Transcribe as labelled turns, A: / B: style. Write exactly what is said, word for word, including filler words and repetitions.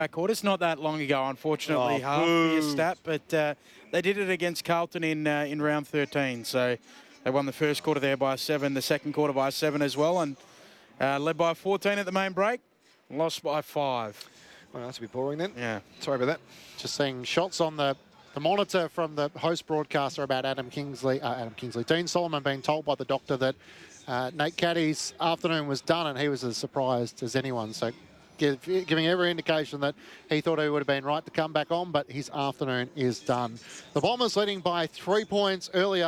A: Quarters, not that long ago, unfortunately,
B: Oh,
A: half
B: boo.
A: the stat, but uh, they did it against Carlton in uh, in round thirteen. So they won the first quarter there by seven, the second quarter by seven as well, and uh, led by fourteen at the main break, lost by five.
B: Well, that's a bit boring then.
A: Yeah.
B: Sorry about that.
C: Just seeing shots on the, the monitor from the host broadcaster about Adam Kingsley, uh, Adam Kingsley, Dean Solomon being told by the doctor that uh, Nate Caddy's afternoon was done, and he was as surprised as anyone. So give, giving every indication that he thought he would have been right to come back on, but his afternoon is done. The Bombers leading by three points earlier.